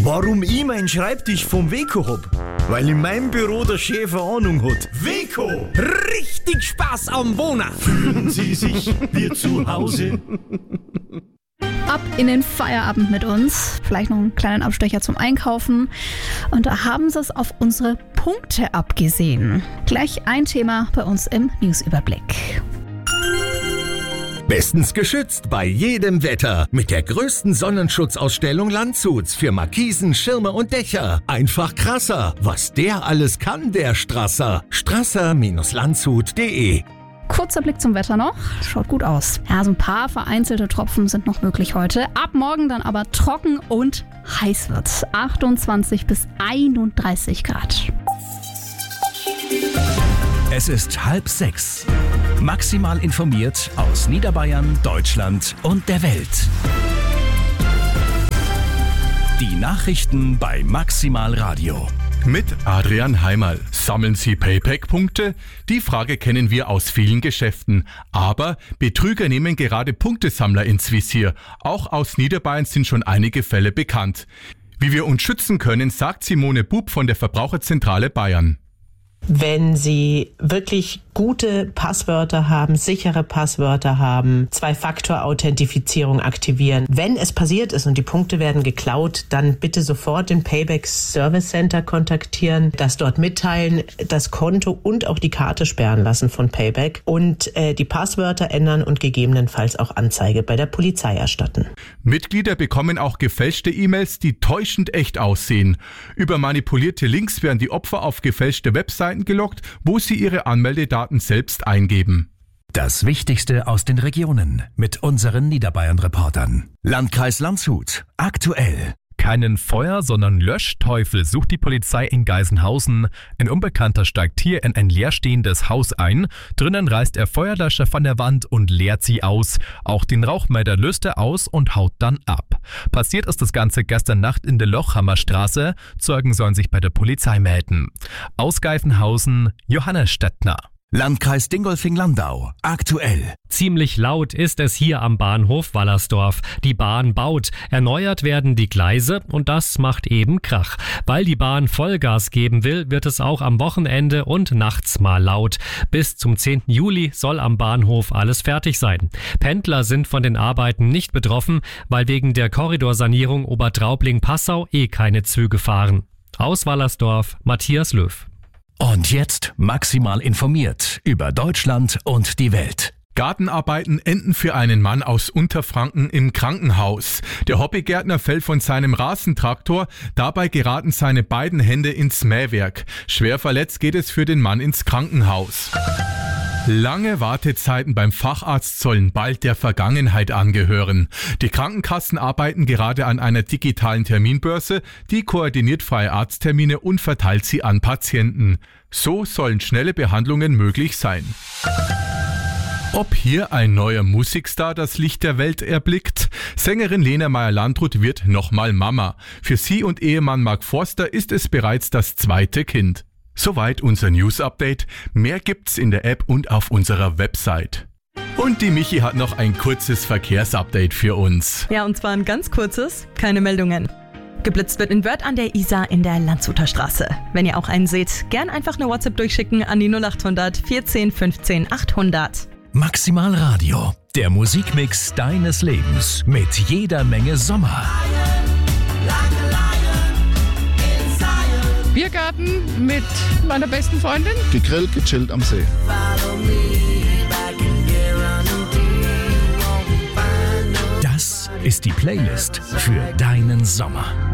Warum ich meinen Schreibtisch vom Weco hab? Weil in meinem Büro der Chef eine Ahnung hat. Weco! Richtig Spaß am Wohnen! Fühlen Sie sich wie zu Hause? Ab in den Feierabend mit uns. Vielleicht noch einen kleinen Abstecher zum Einkaufen. Und da haben sie es auf unsere Punkte abgesehen. Gleich ein Thema bei uns im Newsüberblick. Bestens geschützt bei jedem Wetter. Mit der größten Sonnenschutzausstellung Landshuts für Markisen, Schirme und Dächer. Einfach krasser. Was der alles kann, der Strasser. Strasser-landshut.de. Kurzer Blick zum Wetter noch. Schaut gut aus. Ja, so ein paar vereinzelte Tropfen sind noch möglich heute. Ab morgen dann aber trocken und heiß wird's. 28 bis 31 Grad. Es ist 5:30. Maximal informiert aus Niederbayern, Deutschland und der Welt. Die Nachrichten bei Maximal Radio. Mit Adrian Heimerl. Sammeln Sie Payback-Punkte? Die Frage kennen wir aus vielen Geschäften. Aber Betrüger nehmen gerade Punktesammler ins Visier. Auch aus Niederbayern sind schon einige Fälle bekannt. Wie wir uns schützen können, sagt Simone Bub von der Verbraucherzentrale Bayern. Wenn Sie wirklich gute Passwörter haben, sichere Passwörter haben, Zwei-Faktor-Authentifizierung aktivieren. Wenn es passiert ist und die Punkte werden geklaut, dann bitte sofort den Payback Service Center kontaktieren, das dort mitteilen, das Konto und auch die Karte sperren lassen von Payback und die Passwörter ändern und gegebenenfalls auch Anzeige bei der Polizei erstatten. Mitglieder bekommen auch gefälschte E-Mails, die täuschend echt aussehen. Über manipulierte Links werden die Opfer auf gefälschte Webseiten gelockt, wo sie ihre Anmeldedaten selbst eingeben. Das Wichtigste aus den Regionen mit unseren Niederbayern-Reportern. Landkreis Landshut. Aktuell. Keinen Feuer, sondern Löschteufel sucht die Polizei in Geisenhausen. Ein Unbekannter steigt hier in ein leerstehendes Haus ein. Drinnen reißt er Feuerlöscher von der Wand und leert sie aus. Auch den Rauchmelder löst er aus und haut dann ab. Passiert ist das Ganze gestern Nacht in der Lochhammerstraße. Zeugen sollen sich bei der Polizei melden. Aus Geisenhausen, Johannes Stettner. Landkreis Dingolfing-Landau. Aktuell. Ziemlich laut ist es hier am Bahnhof Wallersdorf. Die Bahn baut. Erneuert werden die Gleise und das macht eben Krach. Weil die Bahn Vollgas geben will, wird es auch am Wochenende und nachts mal laut. Bis zum 10. Juli soll am Bahnhof alles fertig sein. Pendler sind von den Arbeiten nicht betroffen, weil wegen der Korridorsanierung Obertraubling-Passau keine Züge fahren. Aus Wallersdorf, Matthias Löw. Und jetzt maximal informiert über Deutschland und die Welt. Gartenarbeiten enden für einen Mann aus Unterfranken im Krankenhaus. Der Hobbygärtner fällt von seinem Rasentraktor, dabei geraten seine beiden Hände ins Mähwerk. Schwer verletzt geht es für den Mann ins Krankenhaus. Lange Wartezeiten beim Facharzt sollen bald der Vergangenheit angehören. Die Krankenkassen arbeiten gerade an einer digitalen Terminbörse, die koordiniert freie Arzttermine und verteilt sie an Patienten. So sollen schnelle Behandlungen möglich sein. Ob hier ein neuer Musikstar das Licht der Welt erblickt? Sängerin Lena Meyer-Landrut wird nochmal Mama. Für sie und Ehemann Mark Forster ist es bereits das zweite Kind. Soweit unser News-Update. Mehr gibt's in der App und auf unserer Website. Und die Michi hat noch ein kurzes Verkehrsupdate für uns. Ja, und zwar ein ganz kurzes, keine Meldungen. Geblitzt wird in Wörth an der Isar in der Landshuter Straße. Wenn ihr auch einen seht, gern einfach eine WhatsApp durchschicken an die 0800 14 15 800. Maximal Radio, der Musikmix deines Lebens mit jeder Menge Sommer. Biergarten mit meiner besten Freundin. Gegrillt, gechillt am See. Das ist die Playlist für deinen Sommer.